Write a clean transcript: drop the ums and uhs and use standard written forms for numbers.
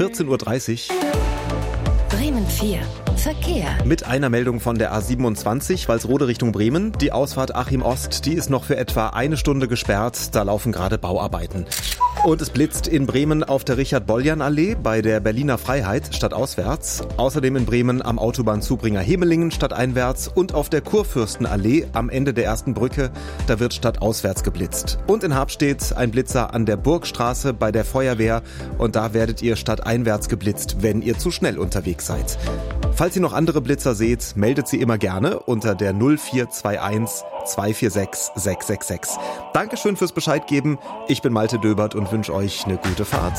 14.30 Uhr. Bremen 4. Verkehr. Mit einer Meldung von der A27, Walsrode Richtung Bremen. Die Ausfahrt Achim Ost, die ist noch für etwa eine Stunde gesperrt. Da laufen gerade Bauarbeiten. Und es blitzt in Bremen auf der Richard-Bolljan-Allee bei der Berliner Freiheit stadtauswärts. Außerdem in Bremen am Autobahnzubringer Hemelingen stadteinwärts und auf der Kurfürstenallee am Ende der ersten Brücke. Da wird stadtauswärts geblitzt. Und in Habstedt ein Blitzer an der Burgstraße bei der Feuerwehr. Und da werdet ihr stadteinwärts geblitzt, wenn ihr zu schnell unterwegs seid. Falls ihr noch andere Blitzer seht, meldet sie immer gerne unter der 0421 246 666. Dankeschön fürs Bescheid geben. Ich bin Malte Döbert und wünsche euch eine gute Fahrt.